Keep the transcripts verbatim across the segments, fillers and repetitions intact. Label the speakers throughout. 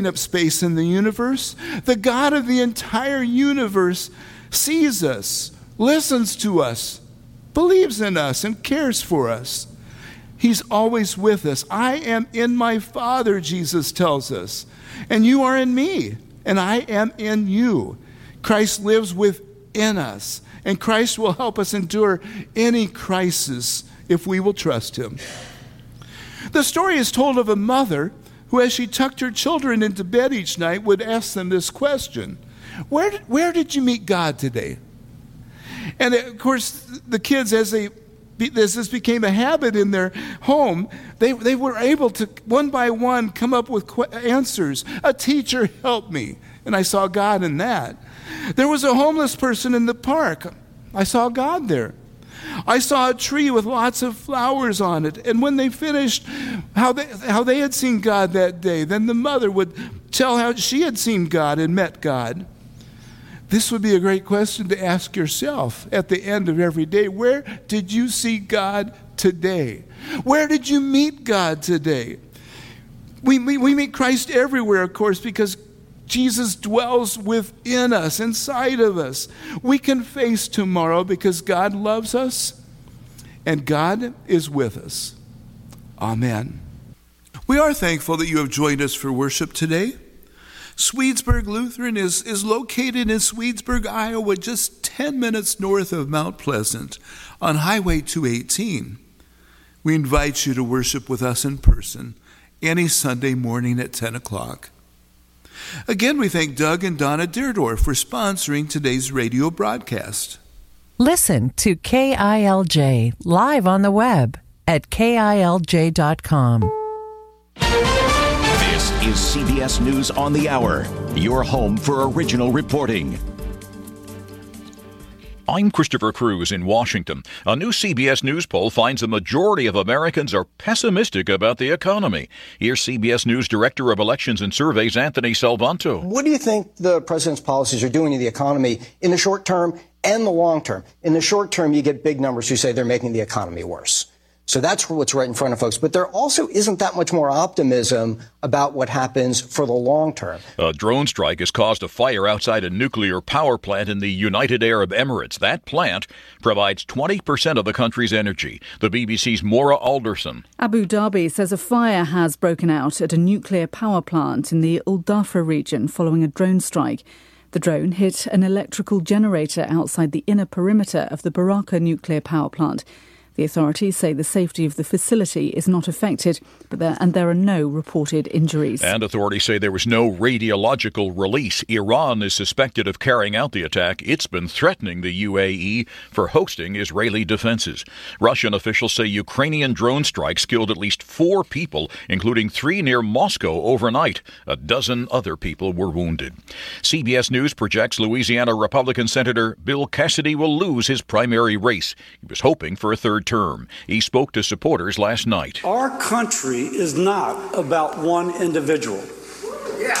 Speaker 1: up space in the universe. The God of the entire universe sees us, listens to us, believes in us, and cares for us. He's always with us. I am in my Father, Jesus tells us, and you are in me, and I am in you. Christ lives within us, and Christ will help us endure any crisis if we will trust him. The story is told of a mother who, as she tucked her children into bed each night, would ask them this question: Where did, where did you meet God today? And of course, the kids, as they as this became a habit in their home, they, they were able to, one by one, come up with qu- answers. A teacher helped me, and I saw God in that. There was a homeless person in the park. I saw God there. I saw a tree with lots of flowers on it, and when they finished how they, how they had seen God that day, then the mother would tell how she had seen God and met God. This would be a great question to ask yourself at the end of every day. Where did you see God today? Where did you meet God today? We, we, we meet Christ everywhere, of course, because Jesus dwells within us, inside of us. We can face tomorrow because God loves us and God is with us. Amen. We are thankful that you have joined us for worship today. Swedesburg Lutheran is, is located in Swedesburg, Iowa, just ten minutes north of Mount Pleasant on Highway two eighteen. We invite you to worship with us in person any Sunday morning at ten o'clock. Again, we thank Doug and Donna Deardorff for sponsoring today's radio broadcast.
Speaker 2: Listen to K I L J live on the web at K I L J dot com.
Speaker 3: This is C B S News on the Hour, your home for original reporting.
Speaker 4: I'm Christopher Cruz in Washington. A new C B S News poll finds a majority of Americans are pessimistic about the economy. Here's C B S News Director of Elections and Surveys, Anthony Salvanto.
Speaker 5: What do you think the president's policies are doing to the economy in the short term and the long term? In the short term, you get big numbers who say they're making the economy worse. So that's what's right in front of folks. But there also isn't that much more optimism about what happens for the long term.
Speaker 4: A drone strike has caused a fire outside a nuclear power plant in the United Arab Emirates. That plant provides twenty percent of the country's energy. The B B C's Maura Alderson.
Speaker 6: Abu Dhabi says a fire has broken out at a nuclear power plant in the Al Dhafra region following a drone strike. The drone hit an electrical generator outside the inner perimeter of the Baraka nuclear power plant. The authorities say the safety of the facility is not affected, but there, and there are no reported injuries.
Speaker 4: And authorities say there was no radiological release. Iran is suspected of carrying out the attack. It's been threatening the U A E for hosting Israeli defenses. Russian officials say Ukrainian drone strikes killed at least four people, including three near Moscow overnight. A dozen other people were wounded. C B S News projects Louisiana Republican Senator Bill Cassidy will lose his primary race. He was hoping for a third term. He spoke to supporters last night.
Speaker 7: Our country is not about one individual. Yeah.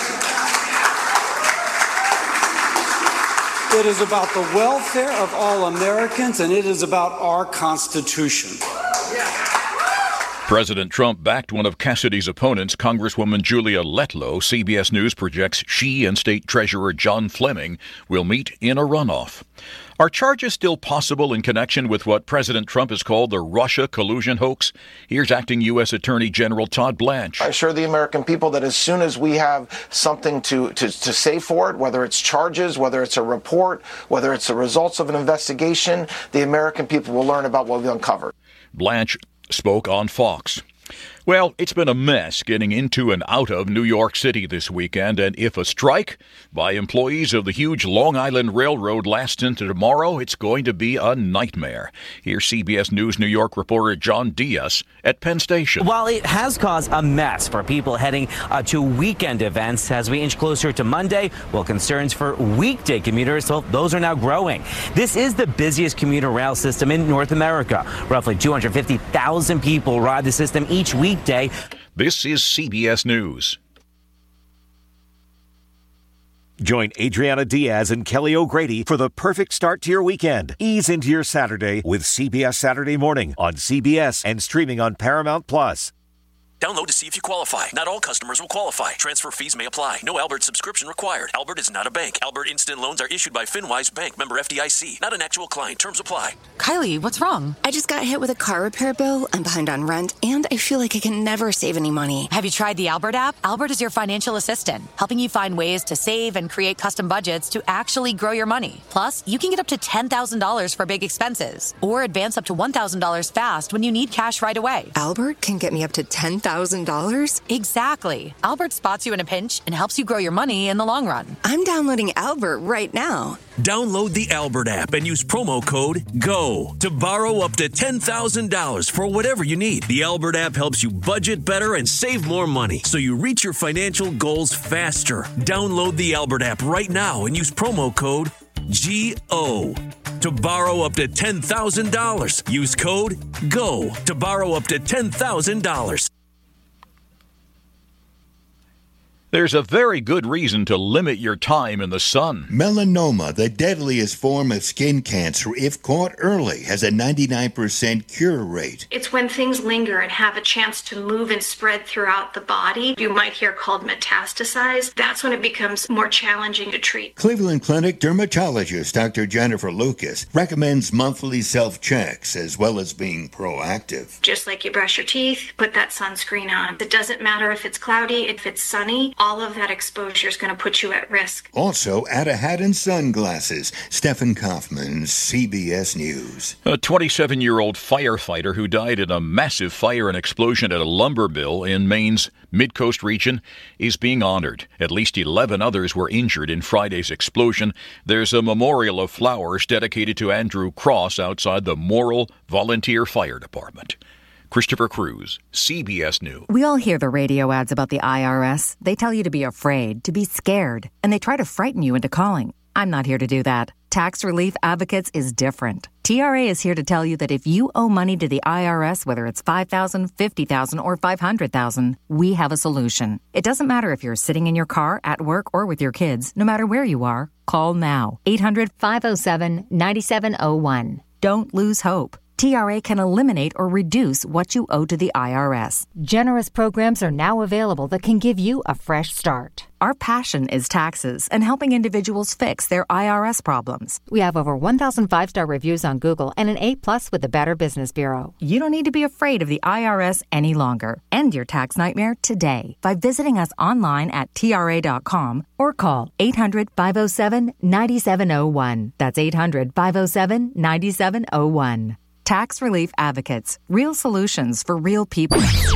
Speaker 7: It is about the welfare of all Americans, and it is about our Constitution. Yeah.
Speaker 4: President Trump backed one of Cassidy's opponents, Congresswoman Julia Letlow. C B S News projects she and State Treasurer John Fleming will meet in a runoff. Are charges still possible in connection with what President Trump has called the Russia collusion hoax? Here's Acting U S Attorney General Todd Blanche.
Speaker 8: I assure the American people that as soon as we have something to, to, to say for it, whether it's charges, whether it's a report, whether it's the results of an investigation, the American people will learn about what we've uncovered.
Speaker 4: Blanche spoke on Fox. Well, it's been a mess getting into and out of New York City this weekend, and if a strike by employees of the huge Long Island Railroad lasts into tomorrow, it's going to be a nightmare. Here's C B S News New York reporter John Diaz at Penn Station.
Speaker 9: While it has caused a mess for people heading uh, to weekend events as we inch closer to Monday, well, concerns for weekday commuters, well, those are now growing. This is the busiest commuter rail system in North America. Roughly two hundred fifty thousand people ride the system each week. Day.
Speaker 4: This is C B S News.
Speaker 10: Join Adriana Diaz and Kelly O'Grady for the perfect start to your weekend. Ease into your Saturday with C B S Saturday Morning on C B S and streaming on Paramount Plus.
Speaker 11: Download to see if you qualify. Not all customers will qualify. Transfer fees may apply. No Albert subscription required. Albert is not a bank. Albert Instant Loans are issued by FinWise Bank, member F D I C. Not an actual client. Terms apply.
Speaker 12: Kylie, what's wrong? I just got hit with a car repair bill. I'm behind on rent, and I feel like I can never save any money.
Speaker 13: Have you tried the Albert app? Albert is your financial assistant, helping you find ways to save and create custom budgets to actually grow your money. Plus, you can get up to ten thousand dollars for big expenses, or advance up to one thousand dollars fast when you need cash right away.
Speaker 12: Albert can get me up to ten thousand dollars?
Speaker 13: Exactly. Albert spots you in a pinch and helps you grow your money in the long run.
Speaker 12: I'm downloading Albert right now.
Speaker 11: Download the Albert app and use promo code GO to borrow up to ten thousand dollars for whatever you need. The Albert app helps you budget better and save more money so you reach your financial goals faster. Download the Albert app right now and use promo code G O to borrow up to ten thousand dollars. Use code GO to borrow up to ten thousand dollars.
Speaker 4: There's a very good reason to limit your time in the sun.
Speaker 14: Melanoma, the deadliest form of skin cancer, if caught early, has a ninety-nine percent cure rate.
Speaker 15: It's when things linger and have a chance to move and spread throughout the body. You might hear called metastasize. That's when it becomes more challenging to treat.
Speaker 14: Cleveland Clinic dermatologist Doctor Jennifer Lucas recommends monthly self-checks as well as being proactive.
Speaker 15: Just like you brush your teeth, put that sunscreen on. It doesn't matter if it's cloudy, if it's sunny. All of that exposure is going to put you at risk.
Speaker 14: Also, add a hat and sunglasses. Stephen Kaufman, C B S News.
Speaker 4: A twenty-seven-year-old firefighter who died in a massive fire and explosion at a lumber mill in Maine's Mid-Coast region is being honored. At least eleven others were injured in Friday's explosion. There's a memorial of flowers dedicated to Andrew Cross outside the Morrill Volunteer Fire Department. Christopher Cruz, C B S News.
Speaker 16: We all hear the radio ads about the I R S. They tell you to be afraid, to be scared, and they try to frighten you into calling. I'm not here to do that. Tax Relief Advocates is different. T R A is here to tell you that if you owe money to the I R S, whether it's five thousand dollars, fifty thousand dollars, or five hundred thousand dollars, we have a solution. It doesn't matter if you're sitting in your car, at work, or with your kids. No matter where you are, call now. eight hundred, five oh seven, nine seven oh one. Don't lose hope. T R A can eliminate or reduce what you owe to the I R S.
Speaker 17: Generous programs are now available that can give you a fresh start.
Speaker 16: Our passion is taxes and helping individuals fix their I R S problems.
Speaker 17: We have over one thousand five-star reviews on Google and an A plus with the Better Business Bureau.
Speaker 16: You don't need to be afraid of the I R S any longer. End your tax nightmare today by visiting us online at T R A dot com or call eight hundred, five oh seven, nine seven oh one. That's eight hundred, five oh seven, nine seven oh one. Tax Relief Advocates. Real solutions for real people.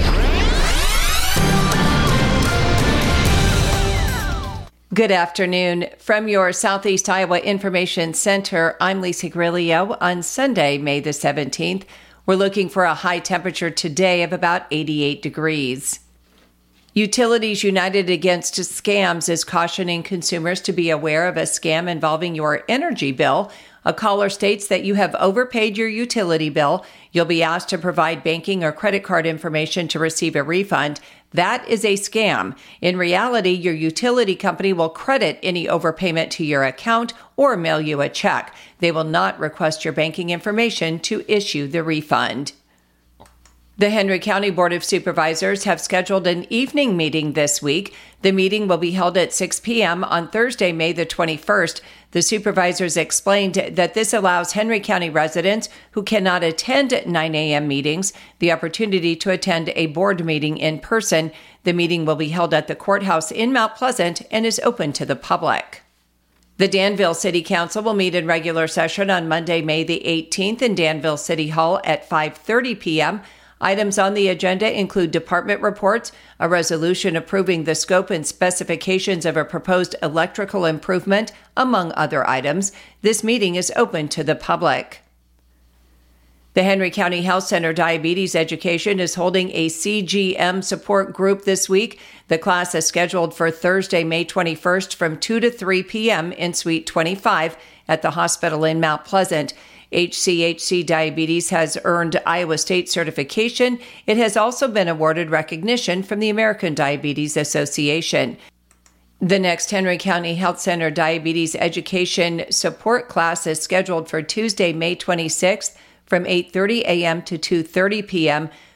Speaker 18: Good afternoon. From your Southeast Iowa Information Center, I'm Lisa Grillo. On Sunday, May the seventeenth, we're looking for a high temperature today of about eighty-eight degrees. Utilities United Against Scams is cautioning consumers to be aware of a scam involving your energy bill. A caller states that you have overpaid your utility bill. You'll be asked to provide banking or credit card information to receive a refund. That is a scam. In reality, your utility company will credit any overpayment to your account or mail you a check. They will not request your banking information to issue the refund. The Henry County Board of Supervisors have scheduled an evening meeting this week. The meeting will be held at six p.m. on Thursday, May the twenty-first. The supervisors explained that this allows Henry County residents who cannot attend nine a.m. meetings the opportunity to attend a board meeting in person. The meeting will be held at the courthouse in Mount Pleasant and is open to the public. The Danville City Council will meet in regular session on Monday, May the eighteenth in Danville City Hall at five thirty p.m. Items on the agenda include department reports, a resolution approving the scope and specifications of a proposed electrical improvement, among other items. This meeting is open to the public. The Henry County Health Center Diabetes Education is holding a C G M support group this week. The class is scheduled for Thursday, May twenty-first from two to three p.m. in Suite twenty-five at the hospital in Mount Pleasant. H C H C Diabetes has earned Iowa State certification. It has also been awarded recognition from the American Diabetes Association. The next Henry County Health Center Diabetes Education support class is scheduled for Tuesday, May twenty-sixth from eight thirty a.m. to two thirty p.m.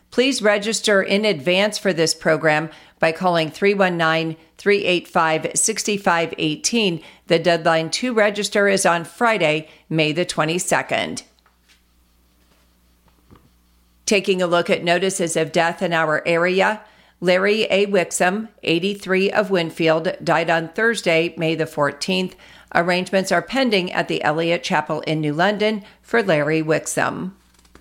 Speaker 18: Please register in advance for this program by calling three one nine, three eight five, six five one eight. The deadline to register is on Friday, May the twenty-second. Taking a look at notices of death in our area, Larry A. Wixom, eighty-three, of Winfield, died on Thursday, May the fourteenth. Arrangements are pending at the Elliott Chapel in New London for Larry Wixom.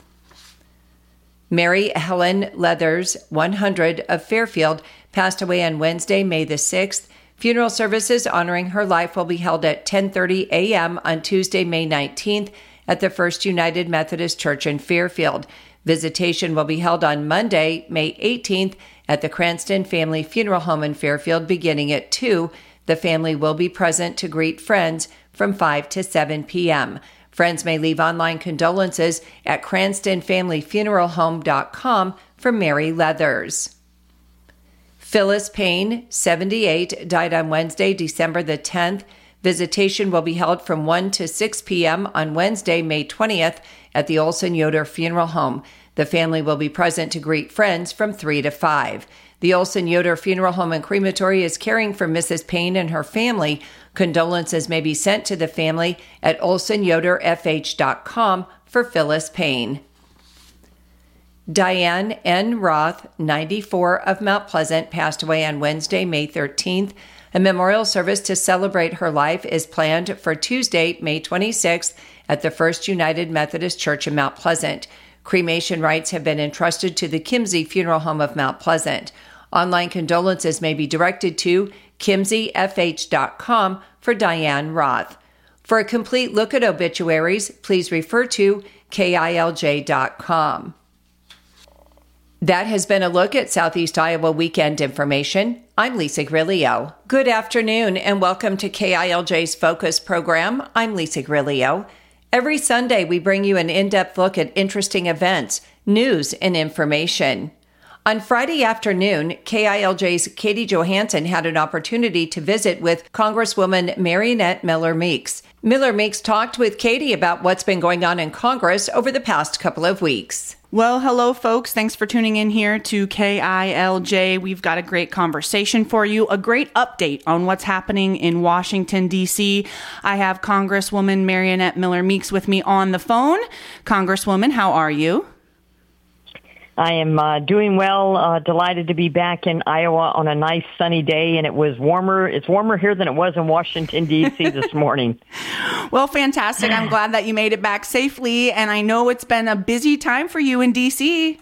Speaker 18: Mary Helen Leathers, one hundred, of Fairfield, passed away on Wednesday, May the sixth. Funeral services honoring her life will be held at ten thirty a.m. on Tuesday, May nineteenth at the First United Methodist Church in Fairfield. Visitation will be held on Monday, May eighteenth at the Cranston Family Funeral Home in Fairfield beginning at two. The family will be present to greet friends from five to seven p.m. Friends may leave online condolences at cranston family funeral home dot com for Mary Leathers. Phyllis Payne, seventy-eight, died on Wednesday, December the tenth. Visitation will be held from one to six p.m. on Wednesday, May twentieth at the Olson Yoder Funeral Home. The family will be present to greet friends from three to five. The Olson Yoder Funeral Home and Crematory is caring for Missus Payne and her family. Condolences may be sent to the family at olson yoder f h dot com for Phyllis Payne. Diane N. Roth, ninety-four, of Mount Pleasant, passed away on Wednesday, May thirteenth. A memorial service to celebrate her life is planned for Tuesday, May twenty-sixth at the First United Methodist Church in Mount Pleasant. Cremation rights have been entrusted to the Kimsey Funeral Home of Mount Pleasant. Online condolences may be directed to kimsey f h dot com for Diane Roth. For a complete look at obituaries, please refer to K I L J dot com. That has been a look at Southeast Iowa weekend information. I'm Lisa Grilio. Good afternoon and welcome to K I L J's Focus program. I'm Lisa Grilio. Every Sunday, we bring you an in-depth look at interesting events, news, and information. On Friday afternoon, K I L J's Katie Johansson had an opportunity to visit with Congresswoman Mariannette Miller Meeks. Miller Meeks talked with Katie about what's been going on in Congress over the past couple of weeks.
Speaker 19: Well, hello, folks. Thanks for tuning in here to K I L J. We've got a great conversation for you, a great update on what's happening in Washington, D C. I have Congresswoman Mariannette Miller Meeks with me on the phone. Congresswoman, how are you?
Speaker 20: I am uh, doing well, uh, delighted to be back in Iowa on a nice sunny day, and it was warmer. It's warmer here than it was in Washington, D C this morning.
Speaker 19: Well, fantastic. I'm glad that you made it back safely, and I know it's been a busy time for you in D C.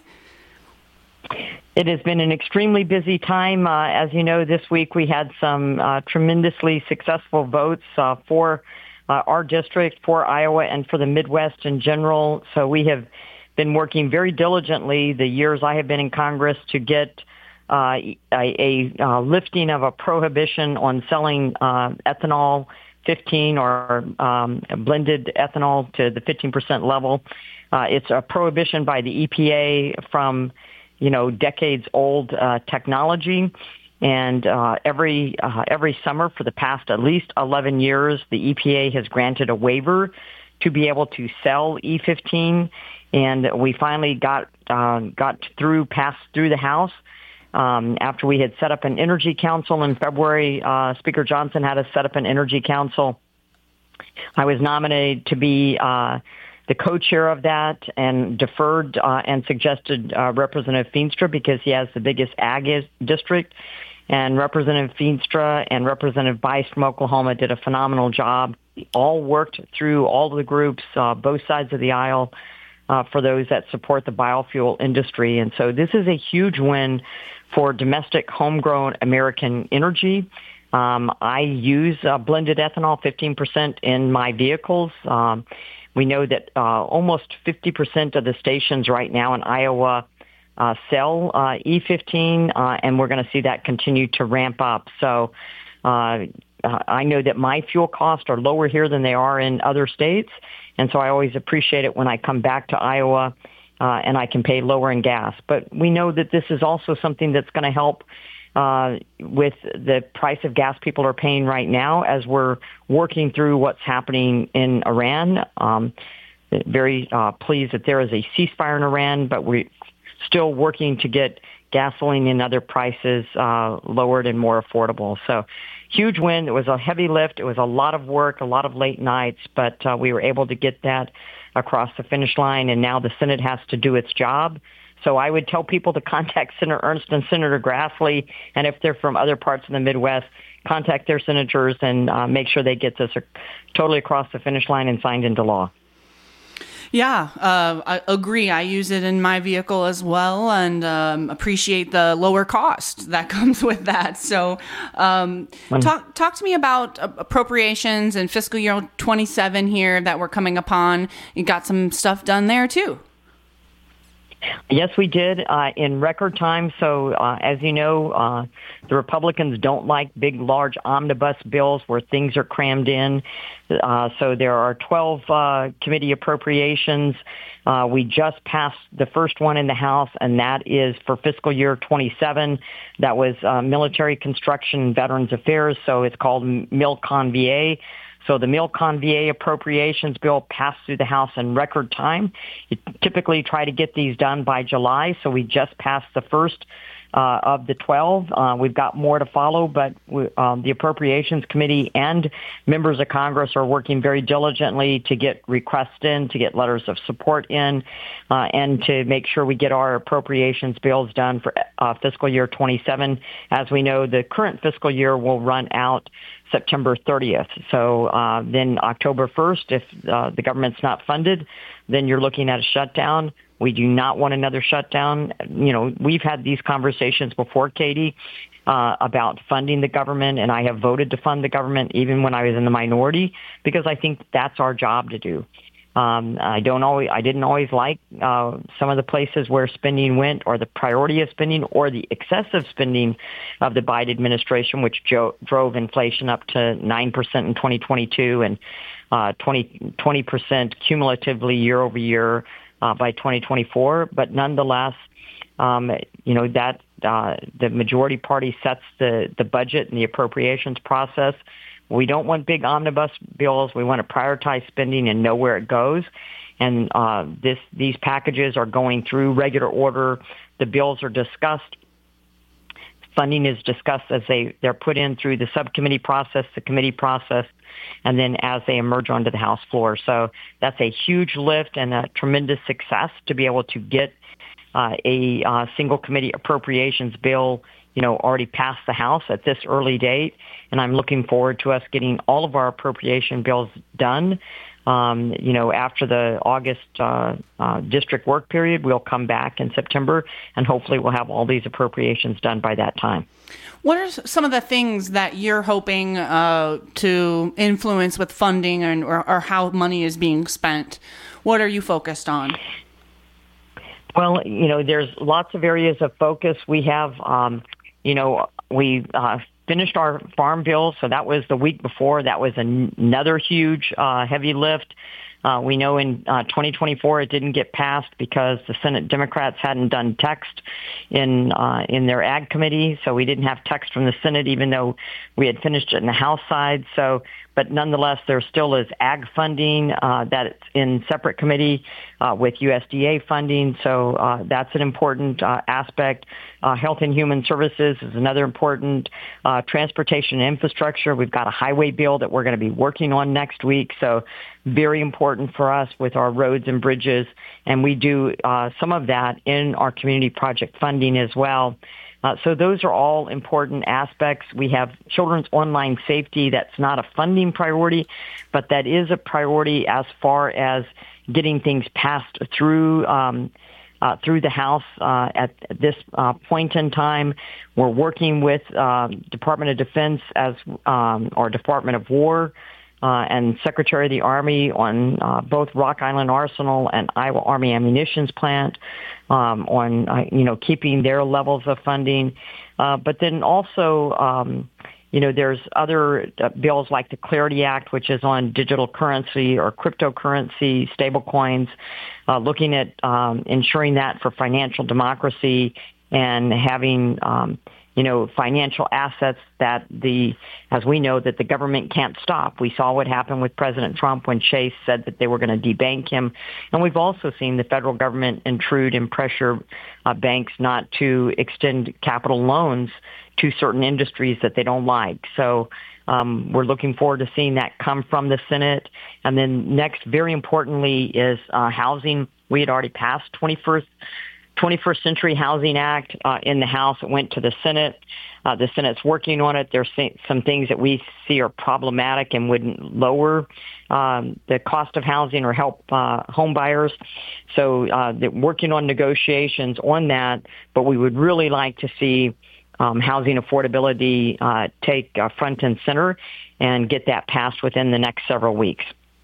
Speaker 20: It has been an extremely busy time. Uh, as you know, this week we had some uh, tremendously successful votes uh, for uh, our district, for Iowa, and for the Midwest in general. So we have been working very diligently the years I have been in Congress to get uh, a, a uh, lifting of a prohibition on selling uh, ethanol fifteen or um, blended ethanol to the fifteen percent level. Uh, it's a prohibition by the E P A from, you know, decades old uh, technology. And uh, every uh, every summer for the past at least eleven years, the E P A has granted a waiver to be able to sell E fifteen. And we finally got uh, got through, passed through the House um, after we had set up an Energy Council in February. Uh, Speaker Johnson had us set up an Energy Council. I was nominated to be uh, the co-chair of that and deferred uh, and suggested uh, Representative Feenstra because he has the biggest ag district. And Representative Feenstra and Representative Bice from Oklahoma did a phenomenal job. All worked through all of the groups, uh, both sides of the aisle, Uh, for those that support the biofuel industry. And so this is a huge win for domestic homegrown American energy. Um, I use uh, blended ethanol, fifteen percent in my vehicles. Um, we know that uh, almost fifty percent of the stations right now in Iowa uh, sell uh, E fifteen, uh, and we're going to see that continue to ramp up. So uh, I know that my fuel costs are lower here than they are in other states. And so I always appreciate it when I come back to Iowa uh, and I can pay lower in gas. But we know that this is also something that's going to help uh, with the price of gas people are paying right now as we're working through what's happening in Iran. Um, very uh, pleased that there is a ceasefire in Iran, but we still working to get gasoline and other prices uh, lowered and more affordable. So huge win. It was a heavy lift. It was a lot of work, a lot of late nights, but uh, we were able to get that across the finish line, and now the Senate has to do its job. So I would tell people to contact Senator Ernst and Senator Grassley, and if they're from other parts of the Midwest, contact their senators and uh, make sure they get this totally across the finish line and signed into law.
Speaker 19: Yeah, uh, I agree. I use it in my vehicle as well, and um, appreciate the lower cost that comes with that. So um, talk talk to me about appropriations and fiscal year twenty-seven here that we're coming upon. You got some stuff done there, too.
Speaker 20: Yes, we did uh, in record time. So, uh, as you know, uh, the Republicans don't like big, large omnibus bills where things are crammed in. Uh, so there are twelve uh, committee appropriations. Uh, we just passed the first one in the House, and that is for fiscal year twenty-seven. That was uh, Military Construction and Veterans Affairs, so it's called MILCON-V A. So the MILCON-V A appropriations bill passed through the House in record time. You typically try to get these done by July, so we just passed the first uh, of the twelve. Uh, we've got more to follow, but we, um, the Appropriations Committee and members of Congress are working very diligently to get requests in, to get letters of support in, uh, and to make sure we get our appropriations bills done for uh, fiscal year twenty-seven. As we know, the current fiscal year will run out September thirtieth. So uh, then October first, if uh, the government's not funded, then you're looking at a shutdown. We do not want another shutdown. You know, we've had these conversations before, Katie, uh, about funding the government, and I have voted to fund the government even when I was in the minority because I think that's our job to do. Um, I don't always, I didn't always like uh, some of the places where spending went, or the priority of spending, or the excessive spending of the Biden administration, which jo- drove inflation up to nine percent in twenty twenty-two and uh, twenty percent cumulatively year over year uh, by twenty twenty-four. But nonetheless, um, you know that uh, the majority party sets the the budget and the appropriations process. We don't want big omnibus bills. We want to prioritize spending and know where it goes. And uh, this these packages are going through regular order. The bills are discussed. Funding is discussed as they, they're put in through the subcommittee process, the committee process, and then as they emerge onto the House floor. So that's a huge lift and a tremendous success to be able to get uh, a uh, single committee appropriations bill, you know, already passed the House at this early date. And I'm looking forward to us getting all of our appropriation bills done. Um, you know, after the August uh, uh, district work period, we'll come back in September, and hopefully we'll have all these appropriations done by that time.
Speaker 19: What are some of the things that you're hoping uh, to influence with funding and or, or how money is being spent? What are you focused on?
Speaker 20: Well, you know, there's lots of areas of focus. We have, um, you know, we uh, finished our farm bill, so that was the week before. That was an- another huge, uh, heavy lift. Uh, we know in uh, twenty twenty-four it didn't get passed because the Senate Democrats hadn't done text in uh, in their ag committee, so we didn't have text from the Senate, even though we had finished it in the House side. So, but nonetheless, there still is ag funding uh, that's in separate committee uh, with U S D A funding. So uh, that's an important uh, aspect. Uh, Health and Human Services is another important. Uh, transportation and infrastructure. We've got a highway bill that we're going to be working on next week. So very important for us with our roads and bridges. And we do uh, some of that in our community project funding as well. Uh, so those are all important aspects. We have children's online safety. That's not a funding priority, but that is a priority as far as getting things passed through um, uh, through the House uh, at this uh, point in time. We're working with uh, Department of Defense as um, or Department of War uh, and Secretary of the Army on uh, both Rock Island Arsenal and Iowa Army Ammunitions Plant. Um, on, uh, you know, keeping their levels of funding. Uh, but then also, um, you know, there's other uh, bills like the Clarity Act, which is on digital currency or cryptocurrency, stablecoins, uh, looking at um, ensuring that for financial democracy and having, um, you know, financial assets that the, as we know, that the government can't stop. We saw what happened with President Trump when Chase said that they were going to debank him. And we've also seen the federal government intrude and pressure uh, banks not to extend capital loans to certain industries that they don't like. So um, we're looking forward to seeing that come from the Senate. And then next, very importantly, is uh, housing. We had already passed twenty-first twenty-first Century Housing Act uh, in the House. It went to the Senate. Uh, the Senate's working on it. There's some things that we see are problematic and wouldn't lower um, the cost of housing or help uh, home buyers. So uh, they're working on negotiations on that, but we would really like to see um, housing affordability uh, take uh, front and center and get that passed within the next several weeks.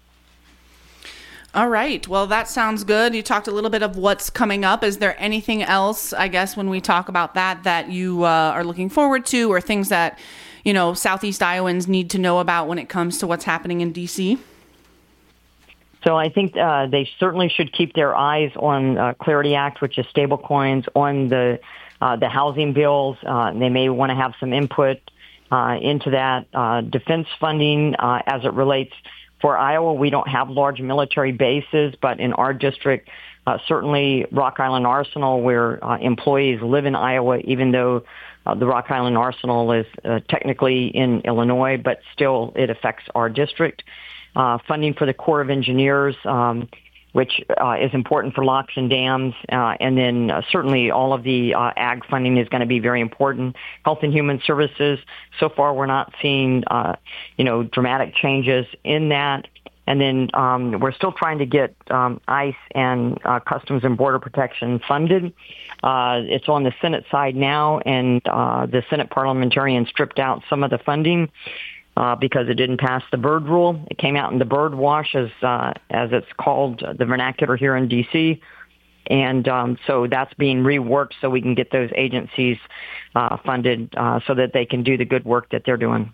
Speaker 19: All right. Well, that sounds good. You talked a little bit of what's coming up. Is there anything else, I guess, when we talk about that, that you uh, are looking forward to, or things that, you know, Southeast Iowans need to know about when it comes to what's happening in D C?
Speaker 20: So I think uh, they certainly should keep their eyes on uh, Clarity Act, which is stablecoins, on the uh, the housing bills. Uh, they may want to have some input uh, into that. Uh, defense funding uh, as it relates. For Iowa, we don't have large military bases, but in our district, uh, certainly Rock Island Arsenal, where uh, employees live in Iowa, even though uh, the Rock Island Arsenal is uh, technically in Illinois, but still it affects our district. Uh, funding for the Corps of Engineers, um, which uh, is important for locks and dams, uh, and then uh, certainly all of the uh, ag funding is going to be very important. Health and Human Services, so far we're not seeing, uh, you know, dramatic changes in that. And then um, we're still trying to get um, ICE and uh, Customs and Border Protection funded. Uh, it's on the Senate side now, and uh, the Senate parliamentarians stripped out some of the funding Uh, because it didn't pass the bird rule. It came out in the bird wash, as uh, as it's called, uh, the vernacular here in D C. And um, so that's being reworked so we can get those agencies uh, funded uh, so that they can do the good work that they're doing.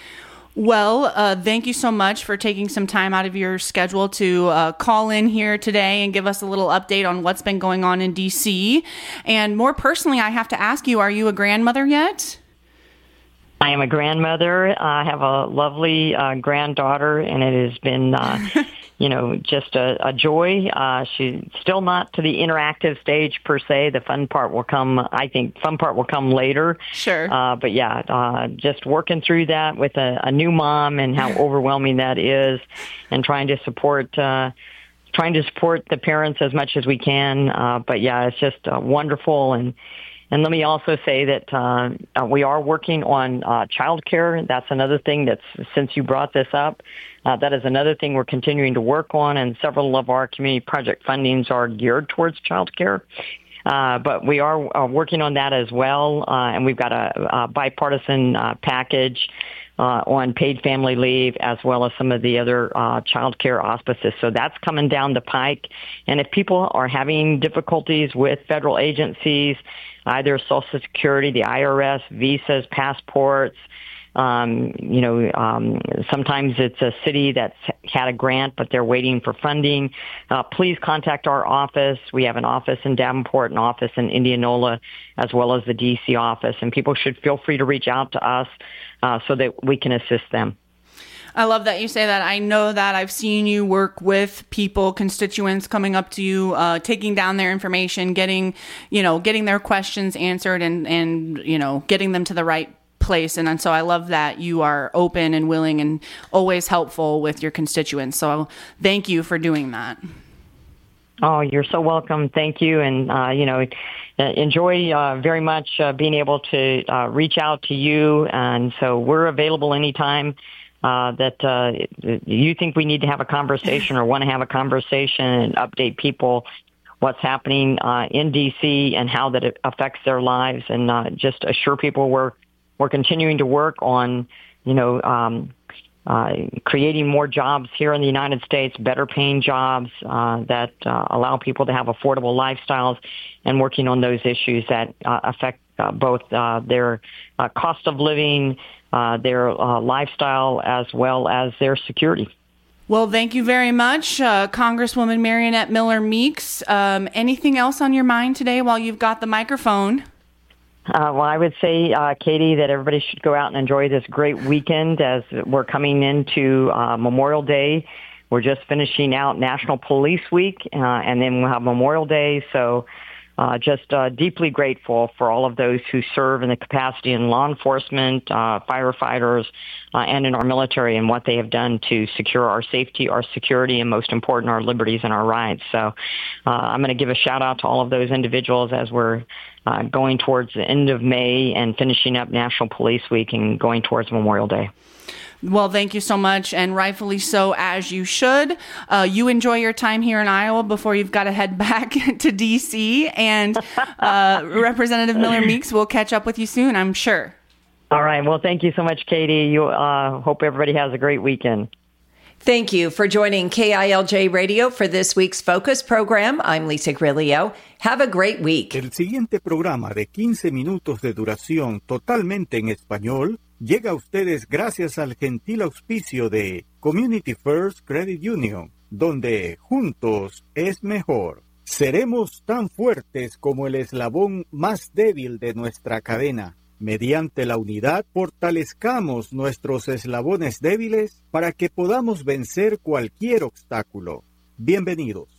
Speaker 19: Well, uh, thank you so much for taking some time out of your schedule to uh, call in here today and give us a little update on what's been going on in D C. And more personally, I have to ask you, are you a grandmother yet?
Speaker 20: I am a grandmother. I have a lovely uh, granddaughter, and it has been, uh, you know, just a, a joy. Uh, she's still not to the interactive stage per se. The fun part will come, I think, fun part will come later.
Speaker 19: Sure.
Speaker 20: Uh, but yeah, uh, just working through that with a, a new mom and how overwhelming that is, and trying to support, uh, trying to support the parents as much as we can. Uh, but yeah, it's just uh, wonderful. And And let me also say that uh, uh, we are working on uh, childcare. That's another thing that's, since you brought this up, uh, that is another thing we're continuing to work on, and several of our community project fundings are geared towards childcare. Uh, but we are uh, working on that as well, uh, and we've got a, a bipartisan uh, package uh, on paid family leave, as well as some of the other uh, child care auspices. So that's coming down the pike. And if people are having difficulties with federal agencies, either Social Security, the I R S, visas, passports, um, you know, um, sometimes it's a city that's had a grant, but they're waiting for funding. Uh, please contact our office. We have an office in Davenport, an office in Indianola, as well as the D C office. And people should feel free to reach out to us uh, so that we can assist them.
Speaker 19: I love that you say that. I know that I've seen you work with people, constituents coming up to you, uh, taking down their information, getting, you know, getting their questions answered, and, and, you know, getting them to the right place. And, and so I love that you are open and willing and always helpful with your constituents. So thank you for doing that.
Speaker 20: Oh, you're so welcome. Thank you. And, uh, you know, enjoy uh, very much uh, being able to uh, reach out to you. And so we're available anytime Uh, that uh, you think we need to have a conversation or want to have a conversation and update people what's happening uh, in D C and how that it affects their lives, and uh, just assure people we're we're continuing to work on, you know, um, uh, creating more jobs here in the United States, better paying jobs uh, that uh, allow people to have affordable lifestyles, and working on those issues that uh, affect uh, both uh, their uh, cost of living, Uh, their uh, lifestyle, as well as their security.
Speaker 19: Well, thank you very much, uh, Congresswoman Marionette Miller Meeks. Um, anything else on your mind today while you've got the microphone?
Speaker 20: Uh, well, I would say, uh, Katie, that everybody should go out and enjoy this great weekend as we're coming into uh, Memorial Day. We're just finishing out National Police Week, uh, and then we'll have Memorial Day. So uh, just uh, deeply grateful for all of those who serve in the capacity in law enforcement, uh, firefighters, uh, and in our military, and what they have done to secure our safety, our security, and most important, our liberties and our rights. So uh, I'm going to give a shout out to all of those individuals as we're uh, going towards the end of May and finishing up National Police Week and going towards Memorial Day.
Speaker 19: Well, thank you so much, and rightfully so, as you should. Uh, you enjoy your time here in Iowa before you've got to head back to D C, and uh, Representative Miller Meeks will catch up with you soon, I'm sure.
Speaker 20: All right. Well, thank you so much, Katie. You uh, hope everybody has a great weekend.
Speaker 18: Thank you for joining K I L J Radio for this week's Focus program. I'm Lisa Grillo. Have a great week.
Speaker 21: El siguiente programa de quince minutos de duración totalmente en español llega a ustedes gracias al gentil auspicio de Community First Credit Union, donde juntos es mejor. Seremos tan fuertes como el eslabón más débil de nuestra cadena. Mediante la unidad, fortalezcamos nuestros eslabones débiles para que podamos vencer cualquier obstáculo. Bienvenidos.